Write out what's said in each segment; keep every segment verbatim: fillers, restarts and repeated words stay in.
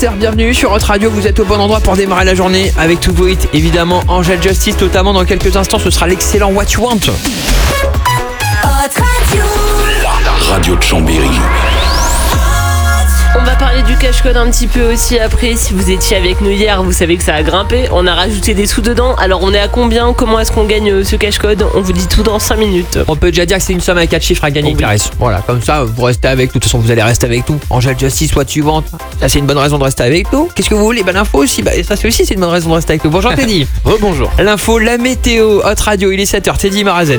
sept heures, bienvenue sur Hot Radio, vous êtes au bon endroit pour démarrer la journée avec tous vos hits, évidemment Angel Justice, notamment dans quelques instants ce sera l'excellent What You Want. Hot Radio. La radio de Chambéry. On va parler du cache-code un petit peu aussi après. Si vous étiez avec nous hier, vous savez que ça a grimpé. On a rajouté des sous dedans. Alors on est à combien? Comment est-ce qu'on gagne ce cache-code? On vous dit tout dans cinq minutes. On peut déjà dire que c'est une somme avec quatre chiffres à gagner, Oui. Clarisse. Voilà, comme ça vous restez avec nous. De toute façon vous allez rester avec nous. Angel Justice, What You Want, ça c'est une bonne raison de rester avec nous. Qu'est-ce que vous voulez? Bah l'info aussi, bah ça c'est aussi c'est une bonne raison de rester avec nous. Bonjour Teddy. Rebonjour. L'info, la météo, Hot Radio, il est sept heures, Teddy Marazen.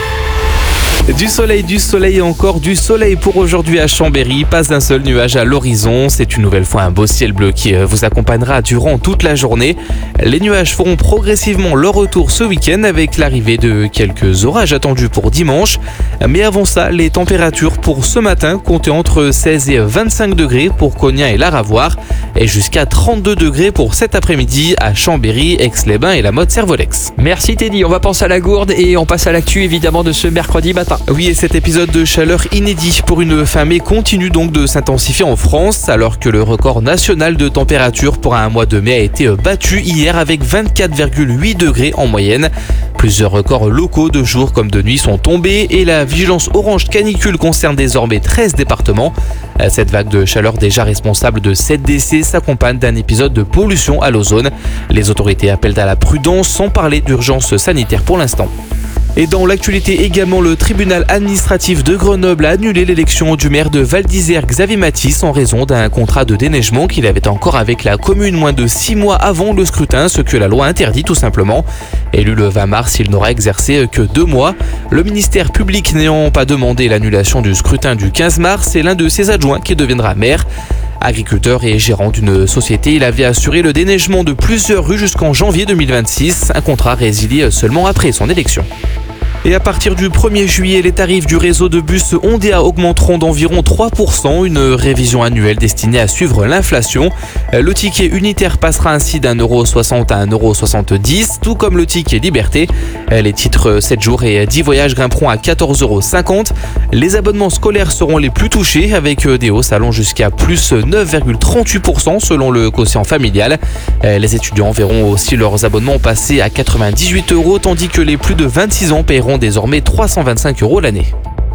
Du soleil, du soleil et encore du soleil pour aujourd'hui à Chambéry. Pas un seul nuage à l'horizon. C'est une nouvelle fois un beau ciel bleu qui vous accompagnera durant toute la journée. Les nuages feront progressivement leur retour ce week-end avec l'arrivée de quelques orages attendus pour dimanche. Mais avant ça, les températures pour ce matin comptaient entre seize et vingt-cinq degrés pour Cognac et Laravoir et jusqu'à trente-deux degrés pour cet après-midi à Chambéry, Aix-les-Bains et la Motte-Servolex. Merci Teddy, on va penser à la gourde et on passe à l'actu évidemment de ce mercredi matin. Oui, et cet épisode de chaleur inédit pour une fin mai continue donc de s'intensifier en France alors que le record national de température pour un mois de mai a été battu hier avec vingt-quatre virgule huit degrés en moyenne. Plusieurs records locaux de jour comme de nuit sont tombés et la vigilance orange canicule concerne désormais treize départements. Cette vague de chaleur déjà responsable de sept décès s'accompagne d'un épisode de pollution à l'ozone. Les autorités appellent à la prudence sans parler d'urgence sanitaire pour l'instant. Et dans l'actualité également, le tribunal administratif de Grenoble a annulé l'élection du maire de Val d'Isère, Xavier Matisse, en raison d'un contrat de déneigement qu'il avait encore avec la commune moins de six mois avant le scrutin, ce que la loi interdit tout simplement. Élu le vingt mars, il n'aura exercé que deux mois. Le ministère public n'ayant pas demandé l'annulation du scrutin du quinze mars, c'est l'un de ses adjoints qui deviendra maire. Agriculteur et gérant d'une société, il avait assuré le déneigement de plusieurs rues jusqu'en janvier deux mille vingt-six, un contrat résilié seulement après son élection. Et à partir du premier juillet, les tarifs du réseau de bus Ondéa augmenteront d'environ trois pour cent, une révision annuelle destinée à suivre l'inflation. Le ticket unitaire passera ainsi d'un euro soixante à un euro soixante-dix, tout comme le ticket liberté. Les titres sept jours et dix voyages grimperont à quatorze euros cinquante. Les abonnements scolaires seront les plus touchés avec des hausses allant jusqu'à plus neuf virgule trente-huit pour cent selon le quotient familial. Les étudiants verront aussi leurs abonnements passer à quatre-vingt-dix-huit euros tandis que les plus de vingt-six ans paieront désormais trois cent vingt-cinq euros l'année.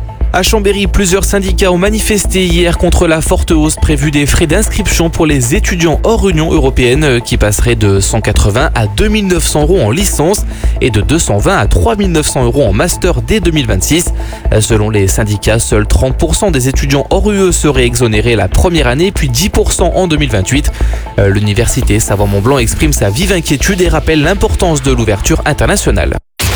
À Chambéry, plusieurs syndicats ont manifesté hier contre la forte hausse prévue des frais d'inscription pour les étudiants hors Union européenne qui passeraient de cent quatre-vingts à deux mille neuf cents euros en licence et de deux cent vingt à trois mille neuf cents euros en master dès deux mille vingt-six. Selon les syndicats, seuls trente pour cent des étudiants hors U E seraient exonérés la première année puis dix pour cent en deux mille vingt-huit. L'université Savoie-Mont-Blanc exprime sa vive inquiétude et rappelle l'importance de l'ouverture internationale.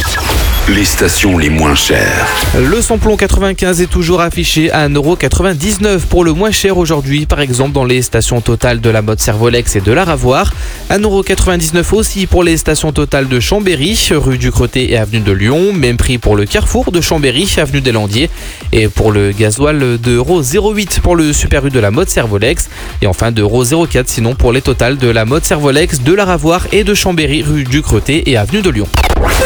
Les stations les moins chères. Le samplon quatre-vingt-quinze est toujours affiché à un euro quatre-vingt-dix-neuf pour le moins cher aujourd'hui, par exemple dans les stations Total de la Motte-Servolex et de Laravoir. un euro quatre-vingt-dix-neuf aussi pour les stations Total de Chambéry, rue du Crotté et avenue de Lyon. Même prix pour le Carrefour de Chambéry, avenue des Landiers. Et pour le gasoil, deux euros zéro huit pour le Super U de la Motte-Servolex. Et enfin deux euros zéro quatre sinon pour les Total de la Motte-Servolex, de Laravoir et de Chambéry, rue du Crotté et avenue de Lyon.